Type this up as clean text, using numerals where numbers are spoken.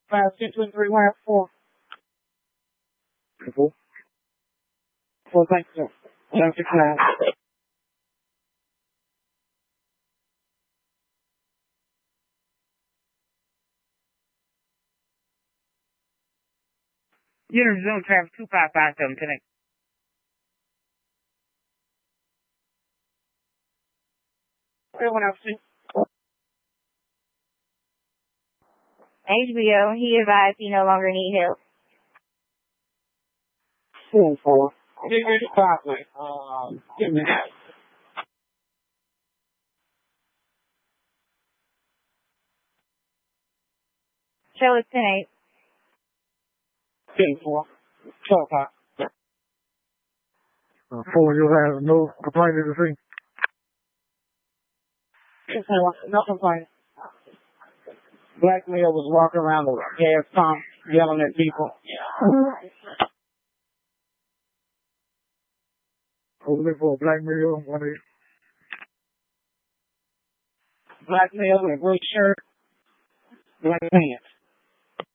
5, 10, 23, 1, 4. 4. 4, thank you. 7, 6, 9. Unit Zoom traffic 2557 connect. Everyone else, see? HBO, he advised he no longer need help. 4. Give me the clock, give me that. Show us 10-8. 4. 12 o'clock. 4, you have no complaint to the scene. No complaint. Black male was walking around the gas pump yelling at people. Looking for a black male. Black male in a blue shirt, black pants.